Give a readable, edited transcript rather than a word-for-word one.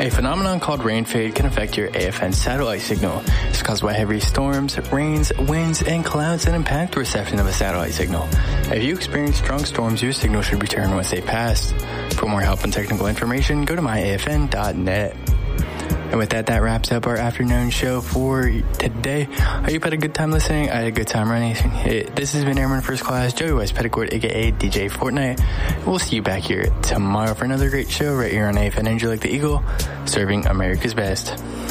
A phenomenon called rain fade can affect your AFN satellite signal. It's caused by heavy storms, rains, winds, and clouds that impact the reception of a satellite signal. If you experience strong storms, your signal should return once they pass. For more help and technical information, go to myafn.net. And with that wraps up our afternoon show for today. I hope you had a good time listening. I had a good time running. This has been Airman First Class, Joey West Petticourt, aka DJ Fortnite. We'll see you back here tomorrow for another great show right here on AFN Angel Like the Eagle, serving America's best.